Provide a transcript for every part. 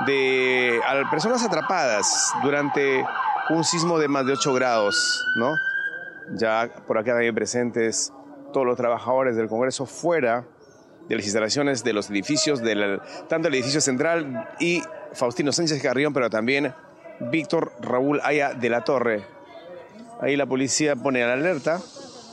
de personas atrapadas durante un sismo de más de 8 grados, ¿no? Ya por acá también presentes todos los trabajadores del Congreso fuera de las instalaciones de los edificios, tanto el edificio central y Faustino Sánchez Carrión, pero también Víctor Raúl Haya de la Torre. Ahí la policía pone la alerta.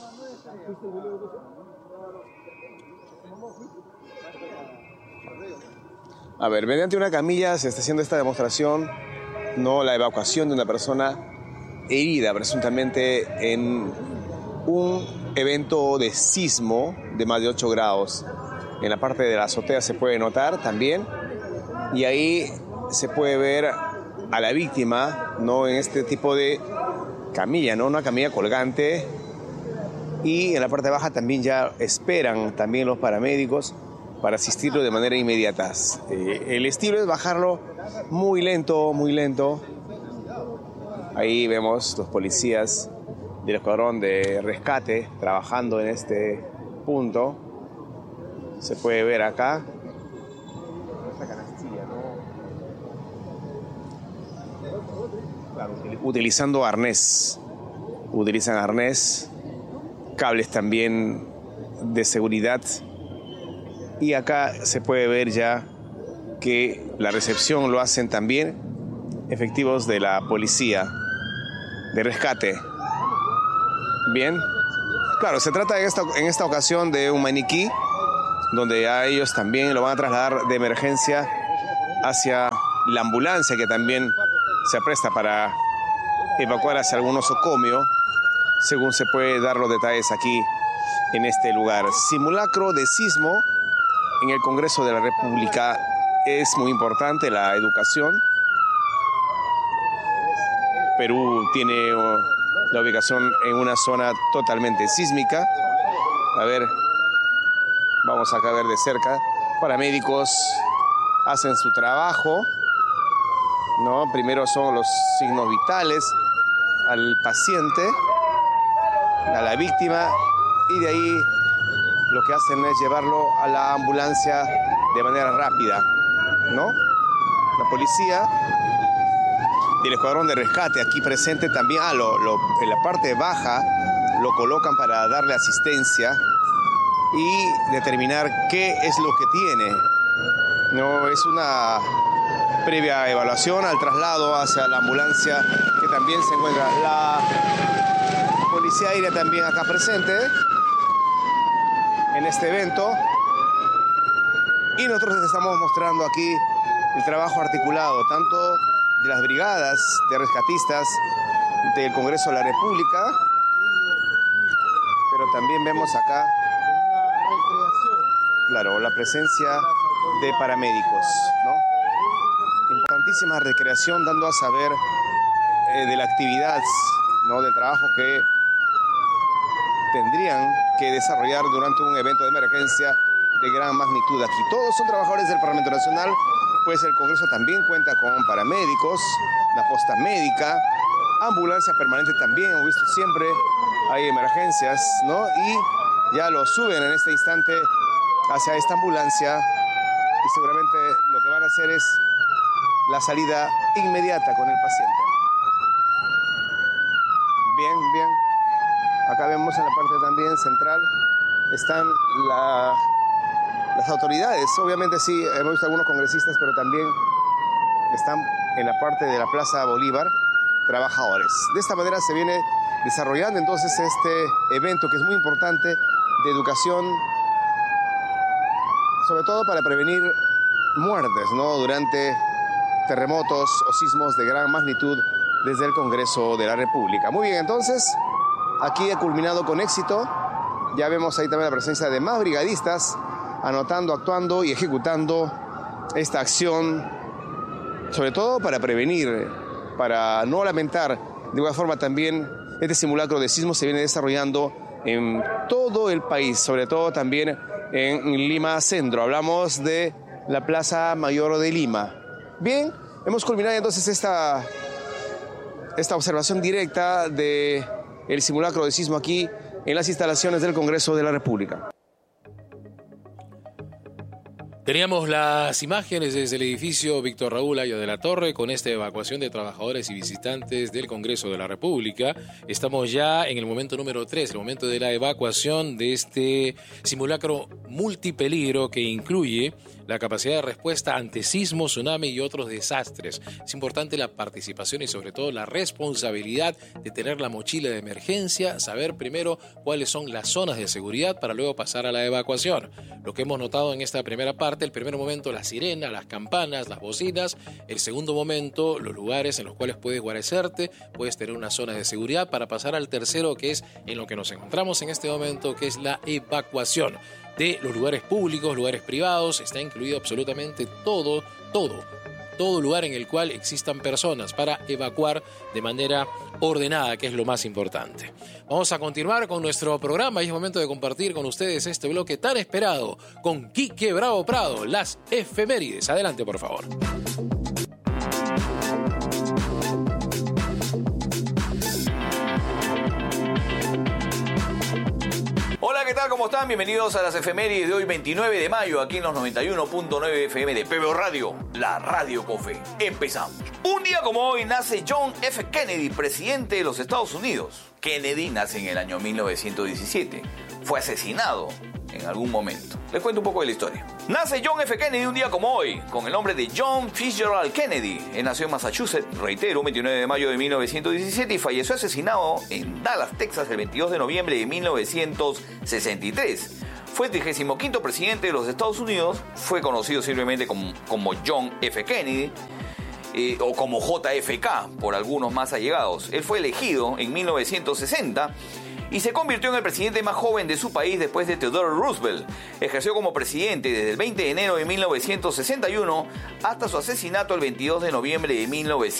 A ver, mediante una camilla se está haciendo esta demostración, no la evacuación de una persona herida presuntamente en un evento de sismo de más de 8 grados. En la parte de la azotea se puede notar también, y ahí se puede ver a la víctima, ¿no?, en este tipo de camilla, ¿no?, una camilla colgante, y en la parte baja también ya esperan también los paramédicos para asistirlo de manera inmediata. El estilo es bajarlo muy lento, muy lento. Ahí vemos los policías del escuadrón de rescate trabajando en este punto. Se puede ver acá. Esta canastilla, ¿no? Claro, utilizando arnés. Utilizan arnés, cables también de seguridad. Y acá se puede ver ya que la recepción lo hacen también efectivos de la policía de rescate. Bien, claro, se trata en esta ocasión de un maniquí, donde a ellos también lo van a trasladar de emergencia hacia la ambulancia, que también se apresta para evacuar hacia algún nosocomio, según se puede dar los detalles aquí en este lugar. Simulacro de sismo en el Congreso de la República. Es muy importante la educación. Perú tiene la ubicación en una zona totalmente sísmica. A ver, vamos acá a ver de cerca. Paramédicos hacen su trabajo, ¿no? Primero son los signos vitales al paciente, a la víctima, y de ahí lo que hacen es llevarlo a la ambulancia de manera rápida, ¿no? La policía del escuadrón de rescate aquí presente también, en la parte baja lo colocan para darle asistencia y determinar qué es lo que tiene. No es una previa evaluación al traslado hacia la ambulancia, que también se encuentra la policía aérea también acá presente en este evento, y nosotros les estamos mostrando aquí el trabajo articulado tanto de las brigadas de rescatistas del Congreso de la República, pero también vemos acá, claro, la presencia de paramédicos, ¿no? Importantísima recreación, dando a saber de la actividad, ¿no?, del trabajo que tendrían que desarrollar durante un evento de emergencia de gran magnitud aquí. Todos son trabajadores del Parlamento Nacional, pues el Congreso también cuenta con paramédicos, la posta médica, ambulancia permanente también. Hemos visto siempre hay emergencias, ¿no? Y ya lo suben en este instante hacia esta ambulancia, y seguramente lo que van a hacer es la salida inmediata con el paciente. Bien, bien. Acá vemos en la parte también central están las autoridades. Obviamente sí, hemos visto algunos congresistas, pero también están en la parte de la Plaza Bolívar trabajadores. De esta manera se viene desarrollando entonces este evento, que es muy importante, de educación, sobre todo para prevenir muertes, ¿no?, durante terremotos o sismos de gran magnitud desde el Congreso de la República. Muy bien, entonces aquí ha culminado con éxito. Ya vemos ahí también la presencia de más brigadistas anotando, actuando y ejecutando esta acción, sobre todo para prevenir, para no lamentar. De igual forma también este simulacro de sismo se viene desarrollando en todo el país, sobre todo también en Lima Centro. Hablamos de la Plaza Mayor de Lima. Bien, hemos culminado entonces esta observación directa de el simulacro de sismo aquí en las instalaciones del Congreso de la República. Teníamos las imágenes desde el edificio Víctor Raúl Haya de la Torre con esta evacuación de trabajadores y visitantes del Congreso de la República. Estamos ya en el momento número 3, el momento de la evacuación de este simulacro multipeligro que incluye la capacidad de respuesta ante sismo, tsunami y otros desastres. Es importante la participación y sobre todo la responsabilidad de tener la mochila de emergencia, saber primero cuáles son las zonas de seguridad para luego pasar a la evacuación. Lo que hemos notado en esta primera parte, el primer momento la sirena, las campanas, las bocinas. El segundo momento, los lugares en los cuales puedes guarecerte, puedes tener una zona de seguridad para pasar al tercero, que es en lo que nos encontramos en este momento, que es la evacuación de los lugares públicos, lugares privados. Está incluido absolutamente todo lugar en el cual existan personas para evacuar de manera ordenada, que es lo más importante. Vamos a continuar con nuestro programa y es momento de compartir con ustedes este bloque tan esperado con Quique Bravo Prado, las efemérides. Adelante, por favor. Hola, ¿qué tal? ¿Cómo están? Bienvenidos a las efemérides de hoy, 29 de mayo, aquí en los 91.9 FM de PBO Radio, la radio con fe. Empezamos. Un día como hoy nace John F. Kennedy, presidente de los Estados Unidos. Kennedy nace en el año 1917. Fue asesinado en algún momento. Les cuento un poco de la historia. Nace John F. Kennedy un día como hoy, con el nombre de John Fitzgerald Kennedy. Él nació en Massachusetts, reitero, 29 de mayo de 1917 y falleció asesinado en Dallas, Texas, el 22 de noviembre de 1963. Fue el 35º presidente de los Estados Unidos. Fue conocido simplemente como John F. Kennedy. O como JFK, por algunos más allegados. Él fue elegido en 1960 y se convirtió en el presidente más joven de su país después de Theodore Roosevelt. Ejerció como presidente desde el 20 de enero de 1961 hasta su asesinato el 22 de noviembre de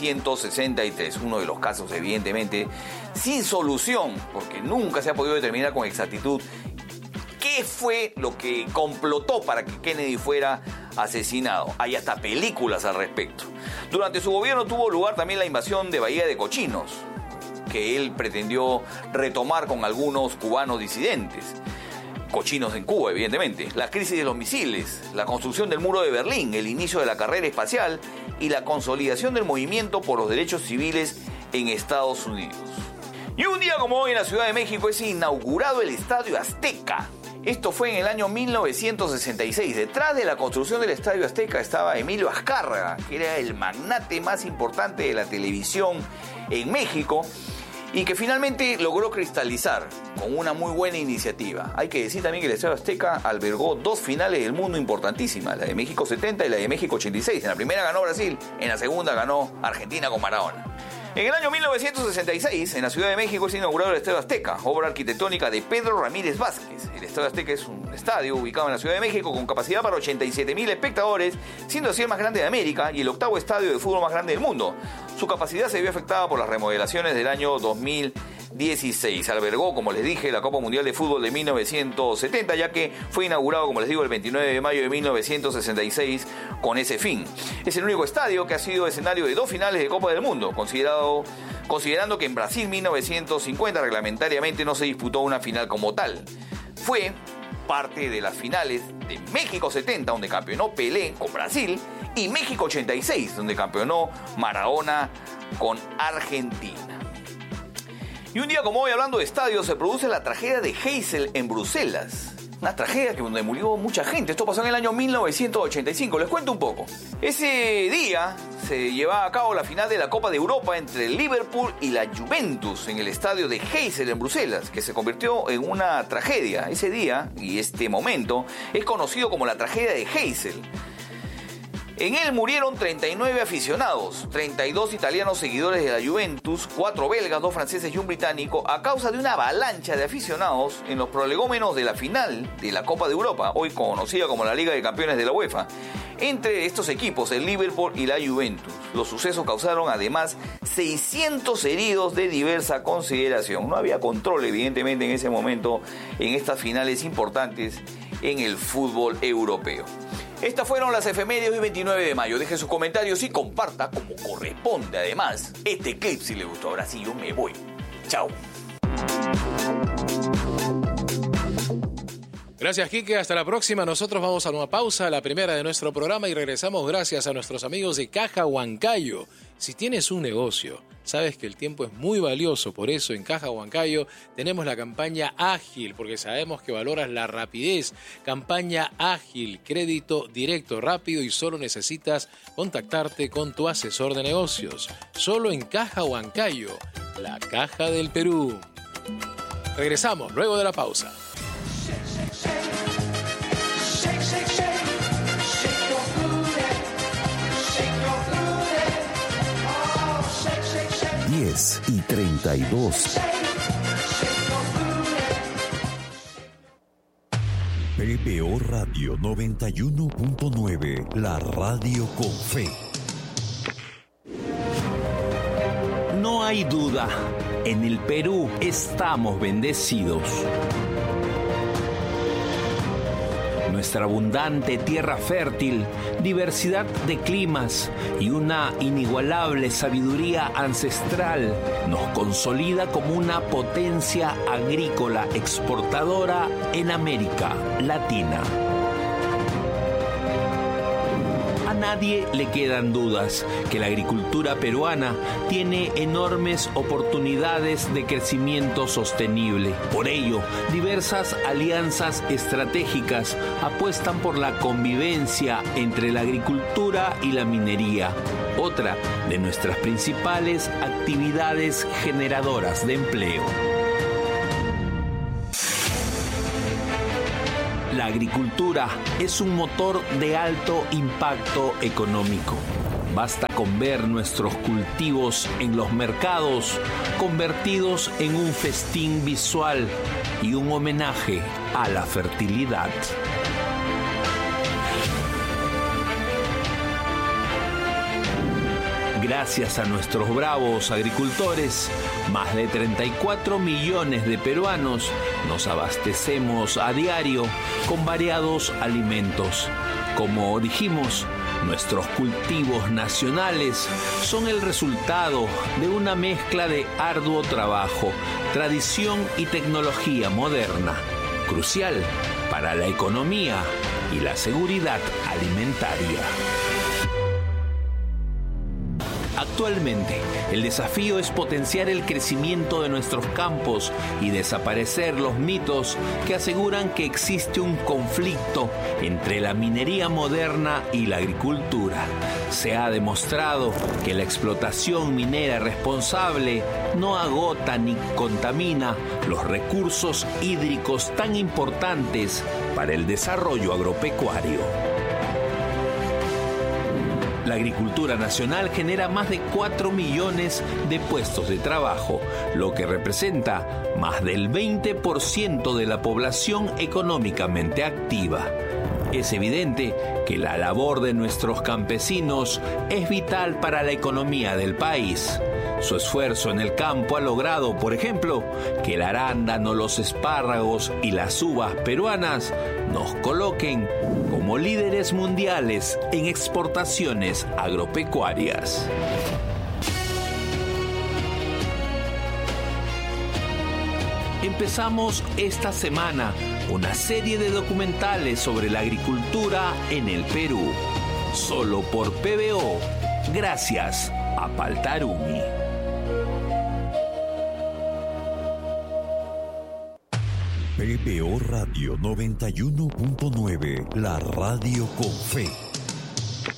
1963. Uno de los casos, evidentemente, sin solución, porque nunca se ha podido determinar con exactitud qué fue lo que complotó para que Kennedy fuera asesinado. Hay hasta películas al respecto. Durante su gobierno tuvo lugar también la invasión de Bahía de Cochinos, que él pretendió retomar con algunos cubanos disidentes. Cochinos en Cuba, evidentemente. La crisis de los misiles, la construcción del muro de Berlín, el inicio de la carrera espacial y la consolidación del movimiento por los derechos civiles en Estados Unidos. Y un día como hoy en la Ciudad de México es inaugurado el Estadio Azteca. Esto fue en el año 1966. Detrás de la construcción del Estadio Azteca estaba Emilio Azcárraga, que era el magnate más importante de la televisión en México y que finalmente logró cristalizar con una muy buena iniciativa. Hay que decir también que el Estadio Azteca albergó dos finales del mundo importantísimas, la de México 70 y la de México 86. En la primera ganó Brasil, en la segunda ganó Argentina con Maradona. En el año 1966, en la Ciudad de México, es inaugurado el Estadio Azteca, obra arquitectónica de Pedro Ramírez Vázquez. El Estadio Azteca es un estadio ubicado en la Ciudad de México con capacidad para 87,000 espectadores, siendo así el más grande de América y el octavo estadio de fútbol más grande del mundo. Su capacidad se vio afectada por las remodelaciones del año 2016. Albergó, como les dije, la Copa Mundial de Fútbol de 1970, ya que fue inaugurado, como les digo, el 29 de mayo de 1966 con ese fin. Es el único estadio que ha sido escenario de dos finales de Copa del Mundo, considerando que en Brasil 1950 reglamentariamente no se disputó una final como tal. Fue parte de las finales de México 70, donde campeonó Pelé con Brasil, y México 86, donde campeonó Maradona con Argentina. Y un día como hoy, hablando de estadios, se produce la tragedia de Heysel en Bruselas. Una tragedia donde murió mucha gente. Esto pasó en el año 1985. Les cuento un poco. Ese día se llevaba a cabo la final de la Copa de Europa entre el Liverpool y la Juventus en el estadio de Heysel en Bruselas, que se convirtió en una tragedia. Ese día y este momento es conocido como la tragedia de Heysel. En él murieron 39 aficionados, 32 italianos seguidores de la Juventus, 4 belgas, 2 franceses y un británico, a causa de una avalancha de aficionados en los prolegómenos de la final de la Copa de Europa, hoy conocida como la Liga de Campeones de la UEFA. Entre estos equipos, el Liverpool y la Juventus. Los sucesos causaron además 600 heridos de diversa consideración. No había control, evidentemente, en ese momento en estas finales importantes en el fútbol europeo. Estas fueron las efemérides hoy 29 de mayo. Deje sus comentarios y comparta como corresponde. Además, este clip si le gustó. Ahora sí, yo me voy. Chao. Gracias, Quique. Hasta la próxima. Nosotros vamos a una pausa, la primera de nuestro programa, y regresamos gracias a nuestros amigos de Caja Huancayo. Si tienes un negocio, sabes que el tiempo es muy valioso. Por eso en Caja Huancayo tenemos la campaña ágil, porque sabemos que valoras la rapidez. Campaña ágil, crédito directo, rápido, y solo necesitas contactarte con tu asesor de negocios. Solo en Caja Huancayo, la Caja del Perú. Regresamos luego de la pausa. 10:32. PBO Radio 91.9, la radio con fe. No hay duda, en el Perú estamos bendecidos. Nuestra abundante tierra fértil, diversidad de climas y una inigualable sabiduría ancestral nos consolida como una potencia agrícola exportadora en América Latina. A nadie le quedan dudas que la agricultura peruana tiene enormes oportunidades de crecimiento sostenible. Por ello, diversas alianzas estratégicas apuestan por la convivencia entre la agricultura y la minería, otra de nuestras principales actividades generadoras de empleo. La agricultura es un motor de alto impacto económico. Basta con ver nuestros cultivos en los mercados convertidos en un festín visual y un homenaje a la fertilidad. Gracias a nuestros bravos agricultores, más de 34 millones de peruanos nos abastecemos a diario con variados alimentos. Como dijimos, nuestros cultivos nacionales son el resultado de una mezcla de arduo trabajo, tradición y tecnología moderna, crucial para la economía y la seguridad alimentaria. Actualmente, el desafío es potenciar el crecimiento de nuestros campos y desaparecer los mitos que aseguran que existe un conflicto entre la minería moderna y la agricultura. Se ha demostrado que la explotación minera responsable no agota ni contamina los recursos hídricos tan importantes para el desarrollo agropecuario. La agricultura nacional genera más de 4 millones de puestos de trabajo, lo que representa más del 20% de la población económicamente activa. Es evidente que la labor de nuestros campesinos es vital para la economía del país. Su esfuerzo en el campo ha logrado, por ejemplo, que el arándano, los espárragos y las uvas peruanas nos coloquen como líderes mundiales en exportaciones agropecuarias. Empezamos esta semana una serie de documentales sobre la agricultura en el Perú. Solo por PBO, gracias a Paltarumi. PBO Radio 91.9, la radio con fe.